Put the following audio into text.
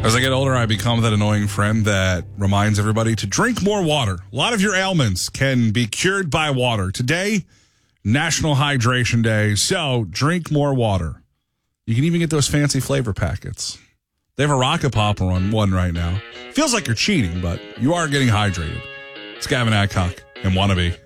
As I get older, I become that annoying friend that reminds everybody to drink more water. A lot of your ailments can be cured by water. Today, National Hydration Day, so drink more water. You can even get those fancy flavor packets. They have a Rocket Pop on one right now. Feels like you're cheating, but you are getting hydrated. It's Gavin Adcock and Wannabe.